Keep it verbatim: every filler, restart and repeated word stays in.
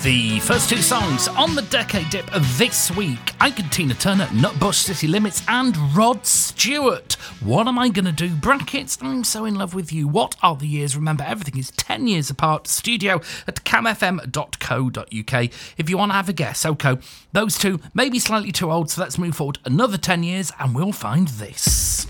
The first two songs on the Decade Dip of this week, Ike and Tina Turner, Nutbush City Limits and Rod Stewart. What am I going to do? Brackets, I'm so in love with you. What are the years? Remember, everything is ten years apart. Studio at cam f m dot co dot u k if you want to have a guess. Okay, those two may be slightly too old, so let's move forward another ten years and we'll find this.